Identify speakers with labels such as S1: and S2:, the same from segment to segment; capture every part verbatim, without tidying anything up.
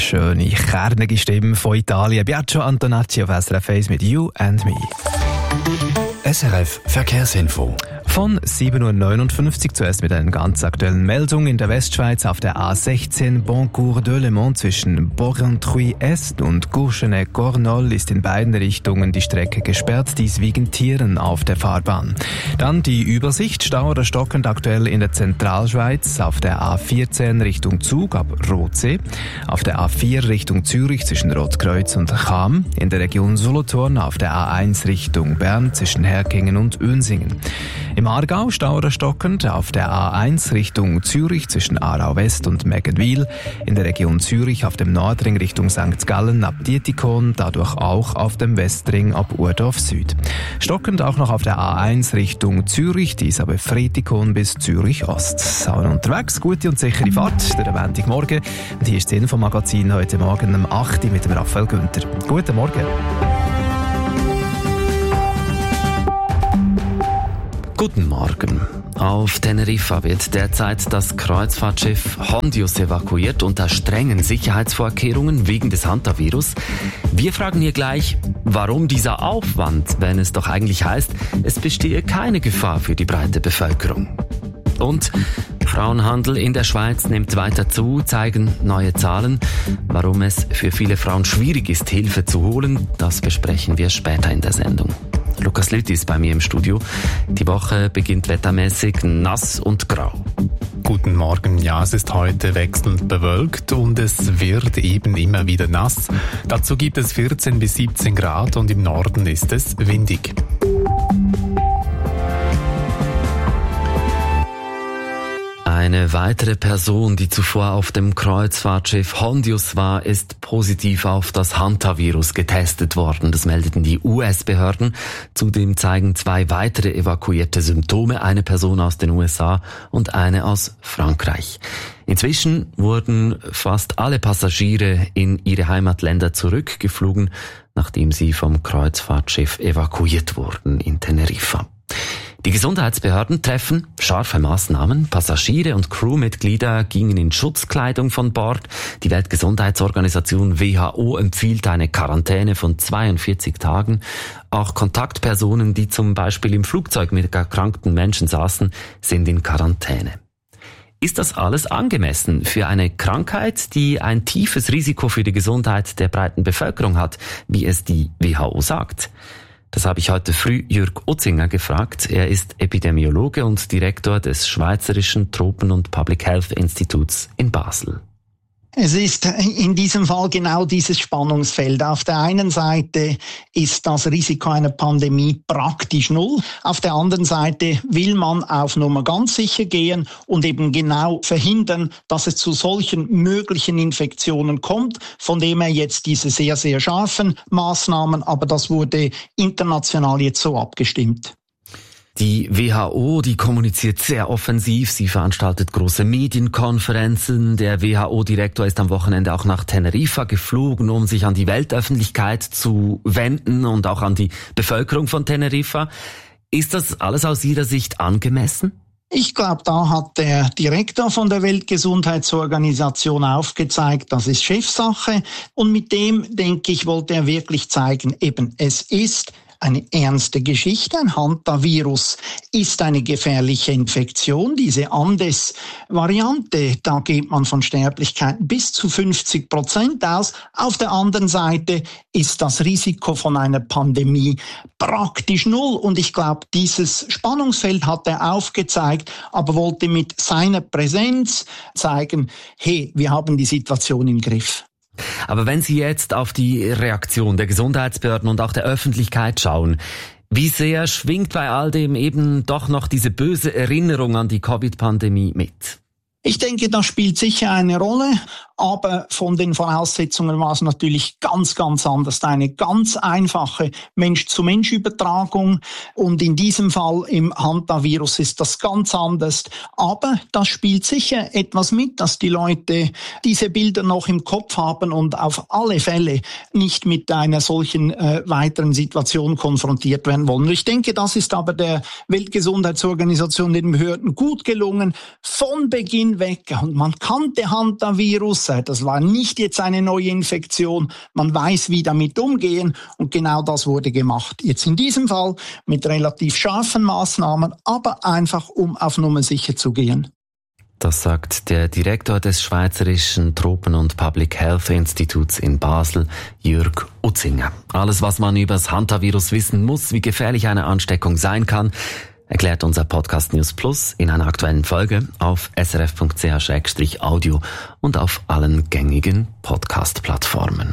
S1: schöne, kernige Stimme von Italien. Biagio Antonacci auf S R F eins mit You and Me.
S2: S R F Verkehrsinfo.
S1: Von sieben Uhr neunundfünfzig zuerst mit einer ganz aktuellen Meldung. In der Westschweiz auf der A sechzehn Boncourt de Le Mans zwischen Borrentruy-Est und Courchenay-Cornol ist in beiden Richtungen die Strecke gesperrt, dies wegen Tieren auf der Fahrbahn. Dann die Übersicht, Stau oder stockend aktuell in der Zentralschweiz auf der A vierzehn Richtung Zug ab Rothsee, auf der A vier Richtung Zürich zwischen Rotkreuz und Cham, in der Region Solothurn auf der A eins Richtung Bern zwischen Herkingen und Önsingen. Im Aargau Stau oder stockend auf der A eins Richtung Zürich zwischen Aarau West und Meggenwil, in der Region Zürich auf dem Nordring Richtung Sankt Gallen ab Dietikon, dadurch auch auf dem Westring ab Urdorf Süd. Stockend auch noch auf der A eins Richtung Zürich, dies aber Fretikon bis Zürich Ost. So, unterwegs, gute und sichere Fahrt, der Montagmorgen. Und hier ist das Infomagazin heute Morgen um acht Uhr mit dem Raphael Günther. Guten Morgen.
S3: Guten Morgen. Auf Teneriffa wird derzeit das Kreuzfahrtschiff Hondius evakuiert unter strengen Sicherheitsvorkehrungen wegen des Hantavirus. Wir fragen hier gleich, warum dieser Aufwand, wenn es doch eigentlich heißt, es bestehe keine Gefahr für die breite Bevölkerung. Und Frauenhandel in der Schweiz nimmt weiter zu, zeigen neue Zahlen. Warum es für viele Frauen schwierig ist, Hilfe zu holen, das besprechen wir später in der Sendung. Lukas Lüthi ist bei mir im Studio. Die Woche beginnt wettermäßig nass und grau.
S4: Guten Morgen. Ja, es ist heute wechselnd bewölkt und es wird eben immer wieder nass. Dazu gibt es vierzehn bis siebzehn Grad und im Norden ist es windig.
S3: Eine weitere Person, die zuvor auf dem Kreuzfahrtschiff Hondius war, ist positiv auf das Hantavirus getestet worden. Das meldeten die U S-Behörden. Zudem zeigen zwei weitere evakuierte Symptome, eine Person aus den U S A und eine aus Frankreich. Inzwischen wurden fast alle Passagiere in ihre Heimatländer zurückgeflogen, nachdem sie vom Kreuzfahrtschiff evakuiert wurden in Teneriffa. Die Gesundheitsbehörden treffen scharfe Maßnahmen. Passagiere und Crewmitglieder gingen in Schutzkleidung von Bord. Die Weltgesundheitsorganisation W H O empfiehlt eine Quarantäne von zweiundvierzig Tagen. Auch Kontaktpersonen, die zum Beispiel im Flugzeug mit erkrankten Menschen saßen, sind in Quarantäne. Ist das alles angemessen für eine Krankheit, die ein tiefes Risiko für die Gesundheit der breiten Bevölkerung hat, wie es die W H O sagt? Das habe ich heute früh Jürg Utzinger gefragt. Er ist Epidemiologe und Direktor des Schweizerischen Tropen- und Public Health Instituts in Basel.
S5: Es ist in diesem Fall genau dieses Spannungsfeld. Auf der einen Seite ist das Risiko einer Pandemie praktisch null. Auf der anderen Seite will man auf Nummer ganz sicher gehen und eben genau verhindern, dass es zu solchen möglichen Infektionen kommt. Von dem her jetzt diese sehr, sehr scharfen Maßnahmen. Aber das wurde international jetzt so abgestimmt.
S3: Die W H O, die kommuniziert sehr offensiv. Sie veranstaltet große Medienkonferenzen. Der W H O-Direktor ist am Wochenende auch nach Teneriffa geflogen, um sich an die Weltöffentlichkeit zu wenden und auch an die Bevölkerung von Teneriffa. Ist das alles aus Ihrer Sicht angemessen?
S5: Ich glaube, da hat der Direktor von der Weltgesundheitsorganisation aufgezeigt, das ist Chefsache. Und mit dem, denke ich, wollte er wirklich zeigen, eben es ist eine ernste Geschichte. Ein Hantavirus ist eine gefährliche Infektion. Diese Andes-Variante, da geht man von Sterblichkeiten bis zu fünfzig Prozent aus. Auf der anderen Seite ist das Risiko von einer Pandemie praktisch null. Und ich glaube, dieses Spannungsfeld hat er aufgezeigt, aber wollte mit seiner Präsenz zeigen, hey, wir haben die Situation im Griff.
S3: Aber wenn Sie jetzt auf die Reaktion der Gesundheitsbehörden und auch der Öffentlichkeit schauen, wie sehr schwingt bei all dem eben doch noch diese böse Erinnerung an die Covid-Pandemie mit?
S5: Ich denke, das spielt sicher eine Rolle, aber von den Voraussetzungen war es natürlich ganz, ganz anders. Eine ganz einfache Mensch-zu-Mensch-Übertragung und in diesem Fall im Hantavirus ist das ganz anders. Aber das spielt sicher etwas mit, dass die Leute diese Bilder noch im Kopf haben und auf alle Fälle nicht mit einer solchen äh, weiteren Situation konfrontiert werden wollen. Ich denke, das ist aber der Weltgesundheitsorganisation, den Behörden gut gelungen, von Beginn weg. Und man kannte Hantavirus, besser. Das war nicht jetzt eine neue Infektion. Man weiß, wie damit umgehen. Und genau das wurde gemacht. Jetzt in diesem Fall mit relativ scharfen Maßnahmen, aber einfach, um auf Nummer sicher zu gehen.
S3: Das sagt der Direktor des Schweizerischen Tropen- und Public Health Instituts in Basel, Jürg Utzinger. Alles, was man über das Hantavirus wissen muss, wie gefährlich eine Ansteckung sein kann, erklärt unser Podcast News Plus in einer aktuellen Folge auf s r f punkt c h slash audio und auf allen gängigen Podcast-Plattformen.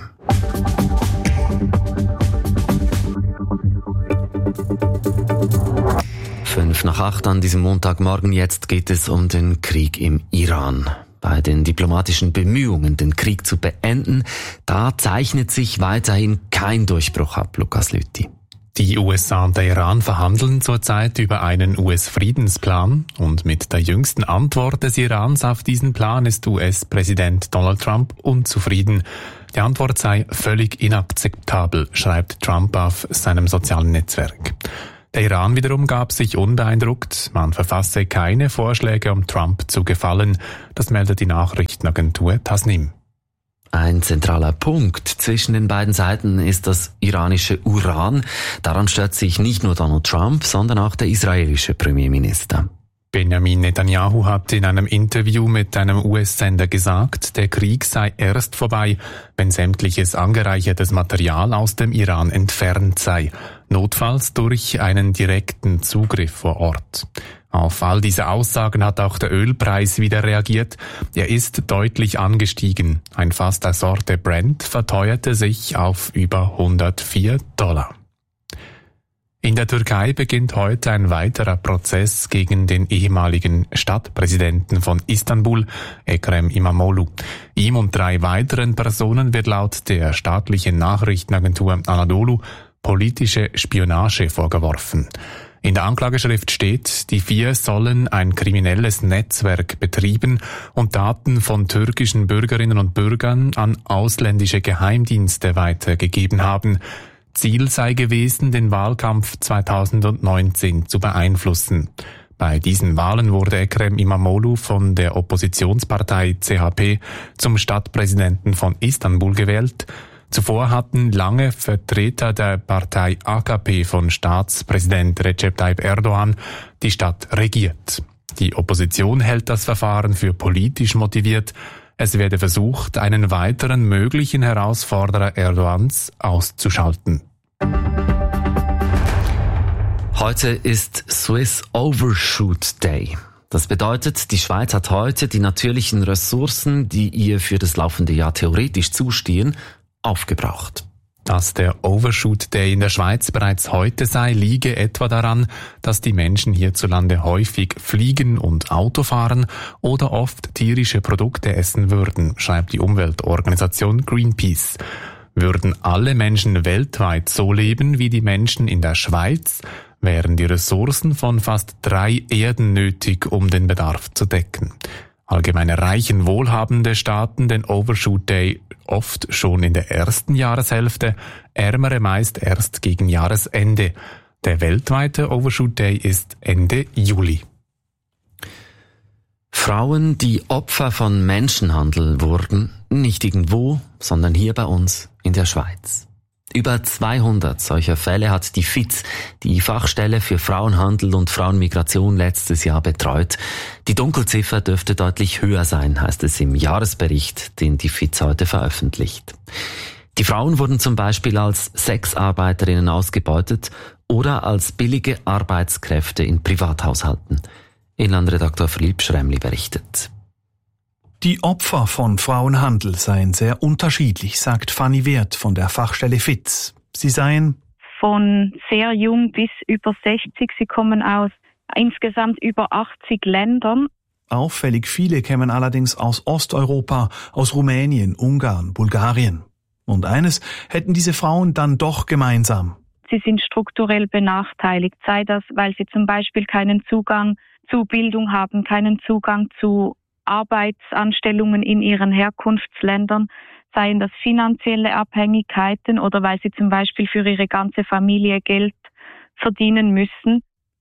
S3: Fünf nach acht an diesem Montagmorgen. Jetzt geht es um den Krieg im Iran. Bei den diplomatischen Bemühungen, den Krieg zu beenden, da zeichnet sich weiterhin kein Durchbruch ab, Lukas Lüthi.
S4: Die U S A und der Iran verhandeln zurzeit über einen U S-Friedensplan und mit der jüngsten Antwort des Irans auf diesen Plan ist U S-Präsident Donald Trump unzufrieden. Die Antwort sei völlig inakzeptabel, schreibt Trump auf seinem sozialen Netzwerk. Der Iran wiederum gab sich unbeeindruckt. Man verfasse keine Vorschläge, um Trump zu gefallen. Das meldet die Nachrichtenagentur Tasnim.
S3: Ein zentraler Punkt zwischen den beiden Seiten ist das iranische Uran. Daran stört sich nicht nur Donald Trump, sondern auch der israelische Premierminister.
S4: Benjamin Netanyahu hat in einem Interview mit einem U S-Sender gesagt, der Krieg sei erst vorbei, wenn sämtliches angereichertes Material aus dem Iran entfernt sei, notfalls durch einen direkten Zugriff vor Ort. Auf all diese Aussagen hat auch der Ölpreis wieder reagiert. Er ist deutlich angestiegen. Ein Fass der Sorte Brent verteuerte sich auf über hundertvier Dollar. In der Türkei beginnt heute ein weiterer Prozess gegen den ehemaligen Stadtpräsidenten von Istanbul, Ekrem İmamoğlu. Ihm und drei weiteren Personen wird laut der staatlichen Nachrichtenagentur Anadolu politische Spionage vorgeworfen. In der Anklageschrift steht, die vier sollen ein kriminelles Netzwerk betrieben und Daten von türkischen Bürgerinnen und Bürgern an ausländische Geheimdienste weitergegeben haben. Ziel sei gewesen, den Wahlkampf zweitausendneunzehn zu beeinflussen. Bei diesen Wahlen wurde Ekrem İmamoğlu von der Oppositionspartei C H P zum Stadtpräsidenten von Istanbul gewählt. Zuvor hatten lange Vertreter der Partei A K P von Staatspräsident Recep Tayyip Erdogan die Stadt regiert. Die Opposition hält das Verfahren für politisch motiviert. Es werde versucht, einen weiteren möglichen Herausforderer Erdogans auszuschalten.
S3: Heute ist Swiss Overshoot Day. Das bedeutet, die Schweiz hat heute die natürlichen Ressourcen, die ihr für das laufende Jahr theoretisch zustehen, aufgebraucht.
S4: Dass der Overshoot Day in der Schweiz bereits heute sei, liege etwa daran, dass die Menschen hierzulande häufig fliegen und Auto fahren oder oft tierische Produkte essen würden, schreibt die Umweltorganisation Greenpeace. Würden alle Menschen weltweit so leben wie die Menschen in der Schweiz, wären die Ressourcen von fast drei Erden nötig, um den Bedarf zu decken. Allgemein erreichen wohlhabende Staaten den Overshoot Day oft schon in der ersten Jahreshälfte, ärmere meist erst gegen Jahresende. Der weltweite Overshoot Day ist Ende Juli.
S3: Frauen, die Opfer von Menschenhandel wurden, nicht irgendwo, sondern hier bei uns in der Schweiz. Über zweihundert solcher Fälle hat die F I Z, die Fachstelle für Frauenhandel und Frauenmigration, letztes Jahr betreut. Die Dunkelziffer dürfte deutlich höher sein, heißt es im Jahresbericht, den die F I Z heute veröffentlicht. Die Frauen wurden zum Beispiel als Sexarbeiterinnen ausgebeutet oder als billige Arbeitskräfte in Privathaushalten. Inlandredaktor Philipp Schremli berichtet.
S6: Die Opfer von Frauenhandel seien sehr unterschiedlich, sagt Fanny Wert von der Fachstelle F I Z. Sie seien
S7: von sehr jung bis über sechzig. Sie kommen aus insgesamt über achtzig Ländern.
S6: Auffällig viele kämen allerdings aus Osteuropa, aus Rumänien, Ungarn, Bulgarien. Und eines hätten diese Frauen dann doch gemeinsam.
S7: Sie sind strukturell benachteiligt, sei das, weil sie zum Beispiel keinen Zugang zu Bildung haben, keinen Zugang zu Arbeitsanstellungen in ihren Herkunftsländern, seien das finanzielle Abhängigkeiten oder weil sie zum Beispiel für ihre ganze Familie Geld verdienen müssen.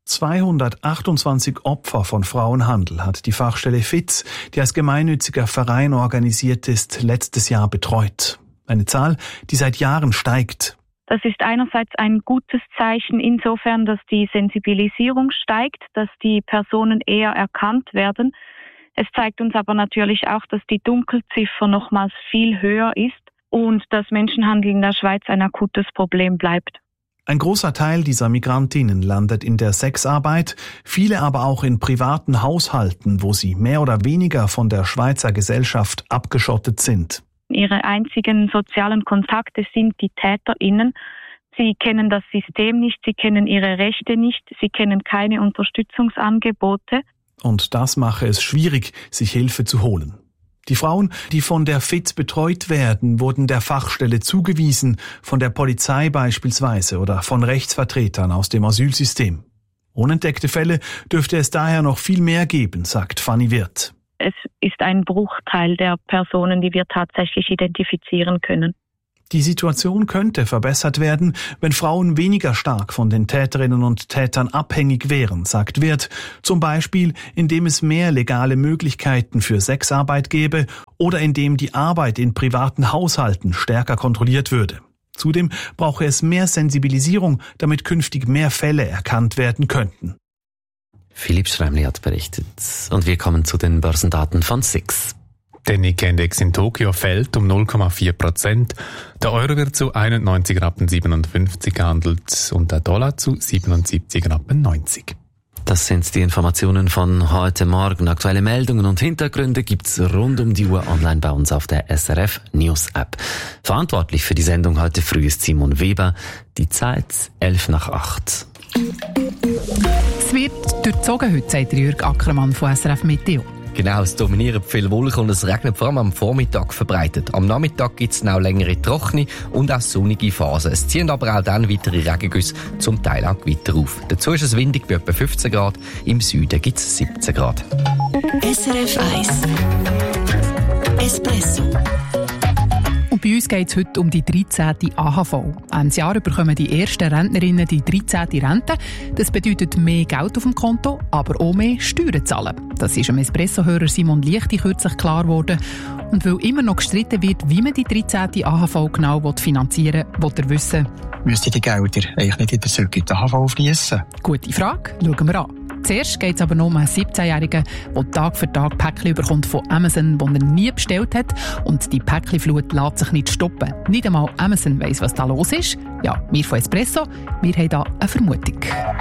S6: zweihundertachtundzwanzig Opfer von Frauenhandel hat die Fachstelle F I Z, die als gemeinnütziger Verein organisiert ist, letztes Jahr betreut. Eine Zahl, die seit Jahren steigt.
S7: Das ist einerseits ein gutes Zeichen insofern, dass die Sensibilisierung steigt, dass die Personen eher erkannt werden. Es zeigt uns aber natürlich auch, dass die Dunkelziffer nochmals viel höher ist und dass Menschenhandel in der Schweiz ein akutes Problem bleibt.
S6: Ein großer Teil dieser Migrantinnen landet in der Sexarbeit, viele aber auch in privaten Haushalten, wo sie mehr oder weniger von der Schweizer Gesellschaft abgeschottet sind.
S7: Ihre einzigen sozialen Kontakte sind die TäterInnen. Sie kennen das System nicht, sie kennen ihre Rechte nicht, sie kennen keine Unterstützungsangebote.
S6: Und das mache es schwierig, sich Hilfe zu holen. Die Frauen, die von der F I Z betreut werden, wurden der Fachstelle zugewiesen, von der Polizei beispielsweise oder von Rechtsvertretern aus dem Asylsystem. Unentdeckte Fälle dürfte es daher noch viel mehr geben, sagt Fanny Wirth.
S7: Es ist ein Bruchteil der Personen, die wir tatsächlich identifizieren können.
S6: Die Situation könnte verbessert werden, wenn Frauen weniger stark von den Täterinnen und Tätern abhängig wären, sagt Wirth. Zum Beispiel, indem es mehr legale Möglichkeiten für Sexarbeit gäbe oder indem die Arbeit in privaten Haushalten stärker kontrolliert würde. Zudem brauche es mehr Sensibilisierung, damit künftig mehr Fälle erkannt werden könnten.
S3: Philipp Schremli hat berichtet. Und wir kommen zu den Börsendaten von S I X.
S4: Der Nikkei-Index in Tokio fällt um null Komma vier Prozent. Der Euro wird zu einundneunzig Rappen siebenundfünfzig gehandelt und der Dollar zu siebenundsiebzig Rappen neunzig.
S3: Das sind die Informationen von heute Morgen. Aktuelle Meldungen und Hintergründe gibt's rund um die Uhr online bei uns auf der S R F News App. Verantwortlich für die Sendung heute früh ist Simon Weber. Die Zeit elf nach acht.
S8: Es wird durchzogen heute, sagt Jürg Ackermann von S R F Meteo.
S9: Genau, es dominieren viele Wolken und es regnet vor allem am Vormittag verbreitet. Am Nachmittag gibt es noch längere trockene und auch sonnige Phasen. Es ziehen aber auch dann weitere Regengüsse, zum Teil auch weiter auf. Dazu ist es windig bei etwa fünfzehn Grad, im Süden gibt es siebzehn Grad.
S10: S R F eins Espresso.
S8: Und bei uns geht es heute um die dreizehnte A H V. Ein Jahr bekommen die ersten Rentnerinnen die dreizehnte Rente. Das bedeutet mehr Geld auf dem Konto, aber auch mehr Steuern zahlen. Das ist dem Espresso-Hörer Simon Lichti kürzlich klar geworden. Und weil immer noch gestritten wird, wie man die dreizehnte A H V genau finanzieren will, will er wissen,
S11: müsste die Gelder eigentlich nicht in der Zurück in die A H V fließen?
S8: Gute Frage, schauen wir an. Zuerst geht es aber noch um einen siebzehnjährigen, der Tag für Tag Päckchen bekommt von Amazon, die er nie bestellt hat. Und die Päckchenflut lässt sich nicht stoppen. Nicht einmal Amazon weiss, was da los ist. Ja, wir von Espresso, wir haben da eine Vermutung.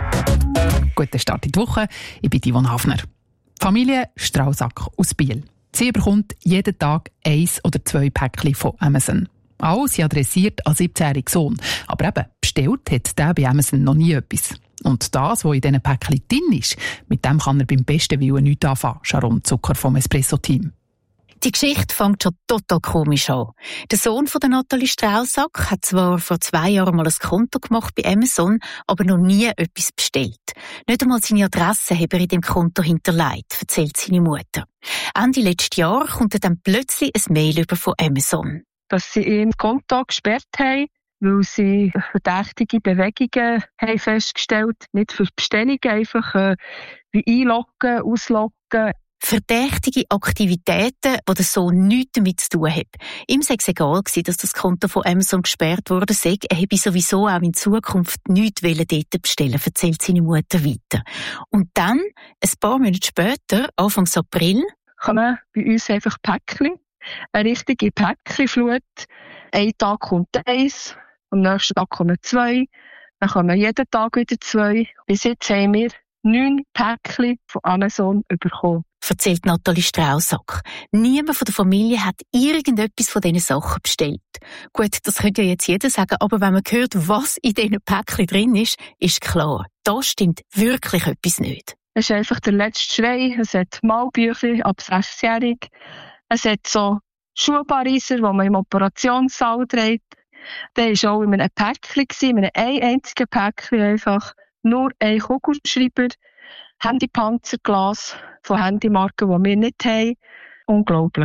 S8: Guten Start in die Woche, ich bin Yvonne Hafner. Familie Strausack aus Biel. Sie bekommt jeden Tag eins oder zwei Päckchen von Amazon. Alle sind adressiert an siebzehnjährigen Sohn. Aber eben, bestellt hat der bei Amazon noch nie etwas. Und das, was in diesen Päckchen drin ist, mit dem kann er beim besten Willen nichts anfangen. Sharon Zucker vom Espresso-Team.
S12: Die Geschichte fängt schon total komisch an. Der Sohn von der Nathalie Strausack hat zwar vor zwei Jahren mal ein Konto gemacht bei Amazon, aber noch nie etwas bestellt. Nicht einmal seine Adresse hat er in dem Konto hinterlegt, erzählt seine Mutter. Ende letzten Jahr kommt er dann plötzlich ein Mail über von Amazon.
S13: Dass sie ihm das Konto gesperrt haben, weil sie verdächtige Bewegungen haben festgestellt, nicht für Bestellungen, einfach äh, wie einloggen, ausloggen.
S12: Verdächtige Aktivitäten, die der Sohn nichts damit zu tun hat. Ihm sei es egal gewesen, dass das Konto von Amazon gesperrt wurde. Er habe sowieso auch in Zukunft nichts dort bestellen, erzählt seine Mutter weiter. Und dann, ein paar Monate später, Anfang April,
S13: kommen bei uns einfach Päckchen. Eine richtige Päckchenflut. Ein Tag kommt eins, am nächsten Tag kommen zwei, dann kommen jeden Tag wieder zwei. Bis jetzt haben wir neun Päckchen von Amazon bekommen.
S12: Erzählt Nathalie Strausack. Niemand von der Familie hat irgendetwas von diesen Sachen bestellt. Gut, das könnte ja jetzt jeder sagen, aber wenn man hört, was in diesen Päckchen drin ist, ist klar, da stimmt wirklich etwas nicht.
S13: Es ist einfach der letzte Schrei. Es hat Malbücher ab sechsjährig. Es hat so Schuhpariser, die man im Operationssaal trägt. Der war auch in einem Päckchen, in einem einzigen Päckchen einfach. Nur ein Kugelschreiber, Handypanzerglas von Handymarken, die wir nicht haben. Unglaublich.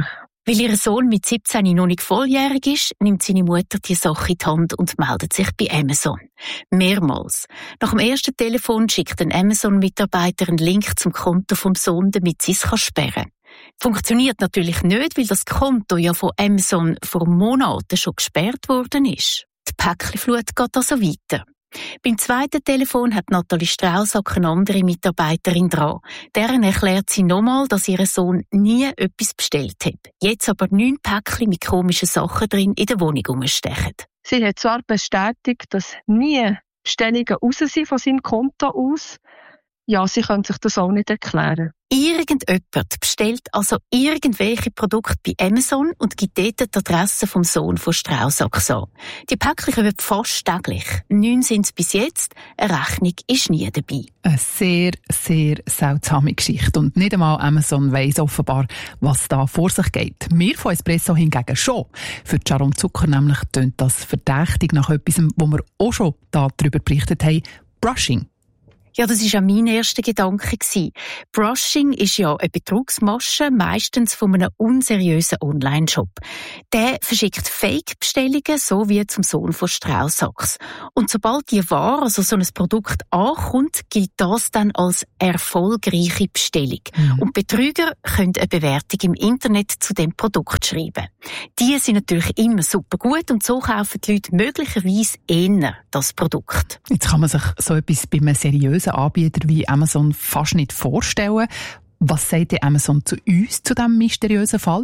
S12: Weil ihr Sohn mit siebzehn noch nicht volljährig ist, nimmt seine Mutter die Sache in die Hand und meldet sich bei Amazon. Mehrmals. Nach dem ersten Telefon schickt ein Amazon-Mitarbeiter einen Link zum Konto vom Sohn, damit sie es sperren kann. Funktioniert natürlich nicht, weil das Konto ja von Amazon vor Monaten schon gesperrt worden ist. Die Päckchenflut geht also weiter. Beim zweiten Telefon hat Nathalie Straussack eine andere Mitarbeiterin dran. Deren erklärt sie nochmal, dass ihr Sohn nie etwas bestellt hat. Jetzt aber neun Päckchen mit komischen Sachen drin in der Wohnung rumstechen.
S13: Sie hat zwar bestätigt, dass nie Bestellungen raus sind von seinem Konto aus. Ja, sie können sich das auch nicht erklären.
S12: Irgendjemand bestellt also irgendwelche Produkte bei Amazon und gibt dort die Adresse vom Sohn von Straussack an. Die Päckchen kommen fast täglich. Neun sind es bis jetzt, eine Rechnung ist nie dabei.
S8: Eine sehr, sehr seltsame Geschichte. Und nicht einmal Amazon weiss offenbar, was da vor sich geht. Wir von Espresso hingegen schon. Für Sharon Zucker nämlich tönt das verdächtig nach etwas, wo wir auch schon darüber berichtet haben, Brushing.
S12: Ja, das war auch mein erster Gedanke. Brushing ist ja eine Betrugsmasche, meistens von einem unseriösen Online-Shop. Der verschickt Fake-Bestellungen, so wie zum Sohn von Straussacks. Und sobald die Ware, also so ein Produkt ankommt, gilt das dann als erfolgreiche Bestellung. Mhm. Und Betrüger können eine Bewertung im Internet zu dem Produkt schreiben. Die sind natürlich immer super gut und so kaufen die Leute möglicherweise eher das Produkt.
S8: Jetzt kann man sich so etwas bei einem seriösen Anbieter wie Amazon fast nicht vorstellen. Was sagt denn Amazon zu uns, zu diesem mysteriösen Fall?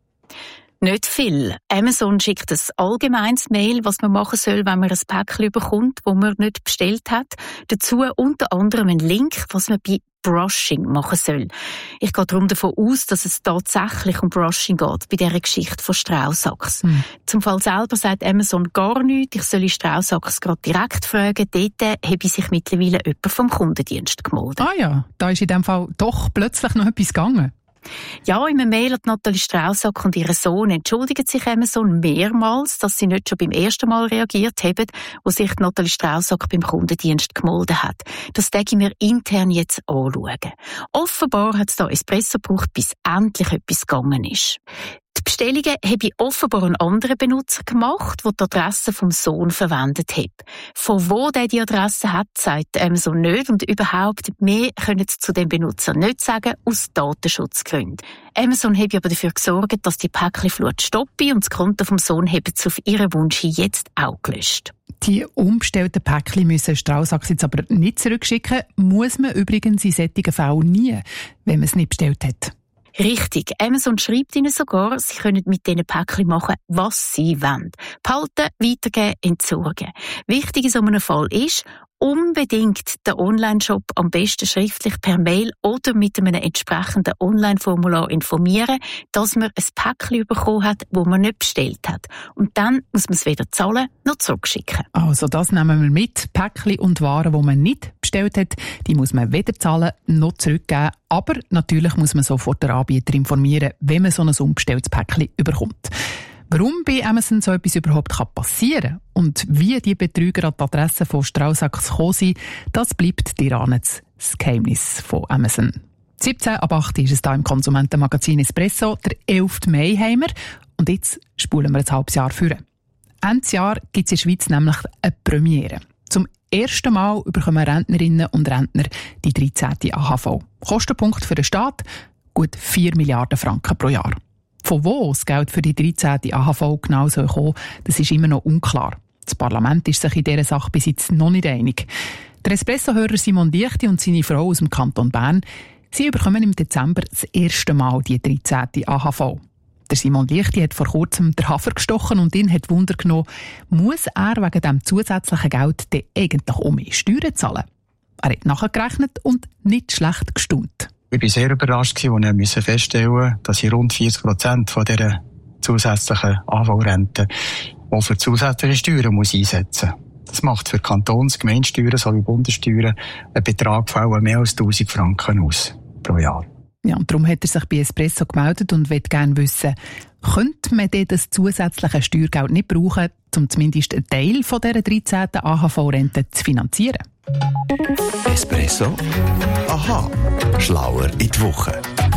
S12: Nicht viel. Amazon schickt ein allgemeines Mail, was man machen soll, wenn man ein Päckchen bekommt, das man nicht bestellt hat. Dazu unter anderem einen Link, was man bei Brushing machen soll. Ich gehe darum davon aus, dass es tatsächlich um Brushing geht, bei dieser Geschichte von Straussacks. Hm. Zum Fall selber sagt Amazon gar nichts. Ich soll Straussacks gerade direkt fragen. Dort habe sich mittlerweile jemand vom Kundendienst gemeldet.
S8: Ah ja, da ist in dem Fall doch plötzlich noch etwas gegangen.
S12: Ja, in einem Mail an Nathalie Straussack und ihren Sohn entschuldigen sich Amazon mehrmals, dass sie nicht schon beim ersten Mal reagiert haben, wo sich Nathalie Straussack beim Kundendienst gemeldet hat. Das denke wir intern jetzt anschauen. Offenbar hat es da Espresso gebraucht, bis endlich etwas gegangen ist. Die Bestellungen habe ich offenbar einen anderen Benutzer gemacht, der die Adresse vom Sohn verwendet hat. Von wo der die Adresse hat, sagt Amazon nicht und überhaupt mehr können sie zu dem Benutzer nicht sagen, aus Datenschutzgründen. Amazon habe aber dafür gesorgt, dass die Päckchenflut stoppe und das Konto vom Sohn haben sie auf ihren Wunsch hin jetzt auch gelöscht.
S8: Die umbestellten Päckchen müssen Straussacks jetzt aber nicht zurückschicken, muss man übrigens in solchen Fällen nie, wenn man es nicht bestellt hat.
S12: Richtig. Amazon schreibt ihnen sogar, sie können mit diesen Päckchen machen, was sie wollen. Behalten, weitergeben, entsorgen. Wichtig in so einem Fall ist, unbedingt den Online-Shop am besten schriftlich per Mail oder mit einem entsprechenden Online-Formular informieren, dass man ein Päckchen bekommen hat, das man nicht bestellt hat. Und dann muss man es weder zahlen noch zurückschicken.
S8: Also das nehmen wir mit. Päckchen und Waren, die man nicht bestellt hat, die muss man weder zahlen noch zurückgeben. Aber natürlich muss man sofort den Anbieter informieren, wenn man so ein unbestelltes Päckchen überkommt. Warum bei Amazon so etwas überhaupt passieren kann und wie die Betrüger an die Adresse von Straussacks gekommen sind, das bleibt dir an das Geheimnis von Amazon. siebzehn ab acht ist es hier im Konsumentenmagazin Espresso, der elften Mai haben wir und jetzt spulen wir ein halbes Jahr vor. Ende Jahr gibt es in der Schweiz nämlich eine Premiere. Zum ersten Mal bekommen Rentnerinnen und Rentner die dreizehnte A H V. Kostenpunkt für den Staat gut vier Milliarden Franken pro Jahr. Von wo das Geld für die dreizehnte A H V genau soll kommen, das ist immer noch unklar. Das Parlament ist sich in dieser Sache bis jetzt noch nicht einig. Der Espresso-Hörer Simon Diechti und seine Frau aus dem Kanton Bern, sie bekommen im Dezember das erste Mal die dreizehnte A H V. Der Simon Diechti hat vor kurzem den Hafer gestochen und ihn hat Wunder genommen, muss er wegen diesem zusätzlichen Geld denn eigentlich auch mehr Steuern zahlen? Er hat nachgerechnet und nicht schlecht gestaunt.
S11: Ich war sehr überrascht, als ich feststellen musste, dass ich rund vierzig Prozent von dieser zusätzlichen A H V-Rente auch für zusätzliche Steuern muss einsetzen muss. Das macht für Kantons-, Gemeindesteuern sowie Bundessteuern einen Betrag von mehr als tausend Franken aus pro Jahr.
S8: Ja, und darum hat er sich bei Espresso gemeldet und will gerne wissen, könnte man denn das zusätzliche Steuergeld nicht brauchen, um zumindest einen Teil von dieser dreizehnten A H V-Rente zu finanzieren?
S2: Espresso? Aha. Schlauer in die Woche.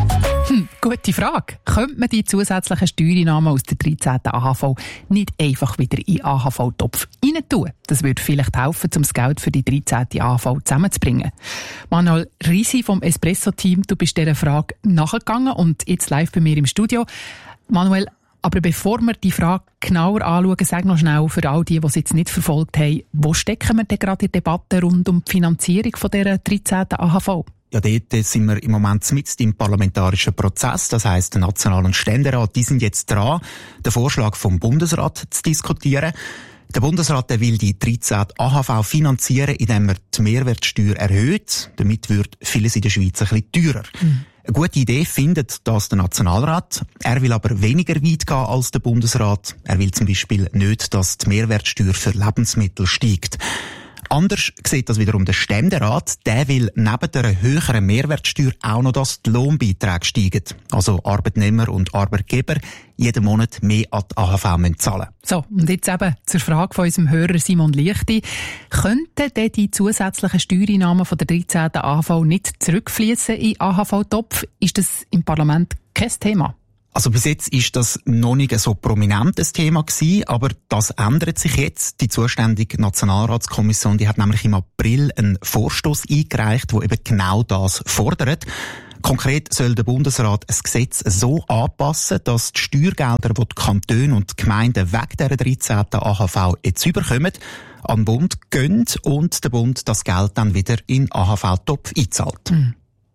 S8: Hm, gute Frage. Könnte man die zusätzlichen Steuereinnahmen aus der dreizehnten A H V nicht einfach wieder in den A H V-Topf rein tun? Das würde vielleicht helfen, um das Geld für die dreizehnte A H V zusammenzubringen. Manuel Risi vom Espresso-Team, du bist dieser Frage nachgegangen und jetzt live bei mir im Studio. Manuel, aber bevor wir die Frage genauer anschauen, sag noch schnell für all die, die es jetzt nicht verfolgt haben, wo stecken wir denn gerade in der Debatte rund um die Finanzierung von dieser dreizehnten A H V?
S14: Ja, dort sind wir im Moment mitten im parlamentarischen Prozess. Das heisst, der National- und Ständerat, die sind jetzt dran, den Vorschlag vom Bundesrat zu diskutieren. Der Bundesrat der will die dreizehnte A H V finanzieren, indem er die Mehrwertsteuer erhöht. Damit wird vieles in der Schweiz ein bisschen teurer. Mhm. Eine gute Idee findet das der Nationalrat. Er will aber weniger weit gehen als der Bundesrat. Er will zum Beispiel nicht, dass die Mehrwertsteuer für Lebensmittel steigt. Anders sieht das wiederum der Ständerat. Der will neben der höheren Mehrwertsteuer auch noch, dass die Lohnbeiträge steigen. Also Arbeitnehmer und Arbeitgeber jeden Monat mehr an die A H V müssen zahlen.
S8: So, und jetzt eben zur Frage von unserem Hörer Simon Lichti. Könnten denn die zusätzlichen Steuereinnahmen von der dreizehnten A H V nicht zurückfließen in den A H V-Topf? Ist das im Parlament kein Thema?
S14: Also bis jetzt ist das noch nicht so prominentes Thema gewesen, aber das ändert sich jetzt. Die zuständige Nationalratskommission, die hat nämlich im April einen Vorstoss eingereicht, der eben genau das fordert. Konkret soll der Bundesrat ein Gesetz so anpassen, dass die Steuergelder, die die Kantone und die Gemeinden wegen dieser dreizehnten A H V jetzt überkommen, an den Bund gehen und der Bund das Geld dann wieder in den A H V-Topf einzahlt.
S8: Mhm.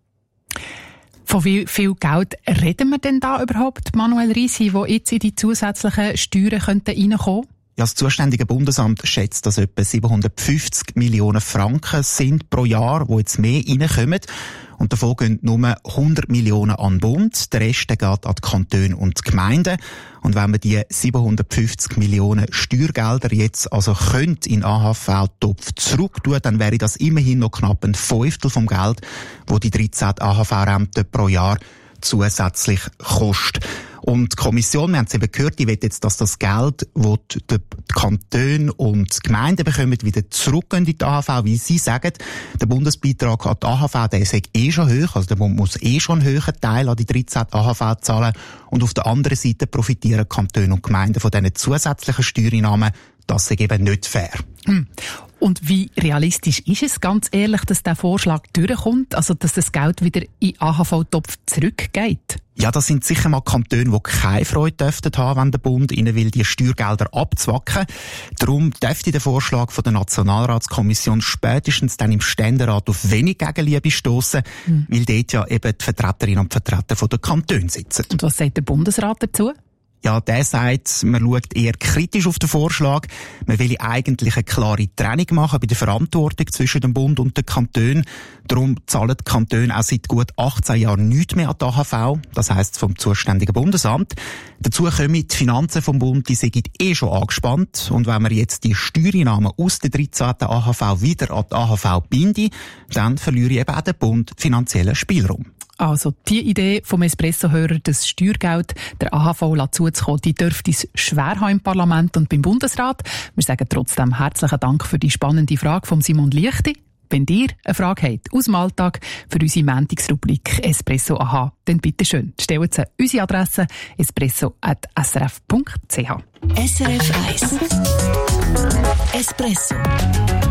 S8: Von wie viel Geld reden wir denn da überhaupt, Manuel Risi, wo jetzt in die zusätzlichen Steuern könnten reinkommen?
S14: Ja, das zuständige Bundesamt schätzt, dass etwa siebenhundertfünfzig Millionen Franken sind pro Jahr, die jetzt mehr reinkommen. Und davon gehen nur hundert Millionen an den Bund, der Rest geht an die Kantone und die Gemeinden. Und wenn man die siebenhundertfünfzig Millionen Steuergelder jetzt also könnte in A H V-Topf zurück tun, dann wäre das immerhin noch knapp ein Fünftel vom Geld, wo die dreizehnte A H V-Rente pro Jahr zusätzlich kostet. Und die Kommission, wir haben es eben gehört, die will jetzt, dass das Geld, das die Kantone und die Gemeinden bekommen, wieder zurückgehen in die A H V, wie sie sagen. Der Bundesbeitrag an die A H V, der ist eh schon hoch, also der Bund muss eh schon einen höheren Teil an die dreizehnte A H V zahlen. Und auf der anderen Seite profitieren Kantone und Gemeinden von diesen zusätzlichen Steuereinnahmen. Das ist eben nicht fair.
S8: Hm. Und wie realistisch ist es, ganz ehrlich, dass der Vorschlag durchkommt, also dass das Geld wieder in den A H V-Topf zurückgeht?
S14: Ja, das sind sicher mal Kantone, die keine Freude dürften haben, wenn der Bund ihnen will, die Steuergelder abzwacken. Darum dürfte der Vorschlag von der Nationalratskommission spätestens dann im Ständerat auf wenig Gegenliebe stossen, hm. weil dort ja eben die Vertreterinnen und Vertreter von der Kantone sitzen.
S8: Und was sagt der Bundesrat dazu?
S14: Ja, der sagt, man schaut eher kritisch auf den Vorschlag. Man will eigentlich eine klare Trennung machen bei der Verantwortung zwischen dem Bund und den Kantonen. Darum zahlen die Kantone auch seit gut achtzehn Jahren nichts mehr an die A H V. Das heisst vom zuständigen Bundesamt. Dazu kommen die Finanzen vom Bund, die sind eh schon angespannt. Und wenn man jetzt die Steuereinnahmen aus der dreizehnten A H V wieder an die A H V binde, dann verliere eben auch der Bund finanziellen Spielraum.
S8: Also die Idee vom Espresso-Hörer, das Steuergeld der A H V zuzukommen, die dürfte es schwer haben im Parlament und beim Bundesrat. Wir sagen trotzdem herzlichen Dank für die spannende Frage von Simon Lichti. Wenn ihr eine Frage habt aus dem Alltag für unsere Montagsrubrik Espresso A H, dann bitte schön, stellt sie unsere Adresse espresso at s r f punkt c h.
S10: S R F eins Espresso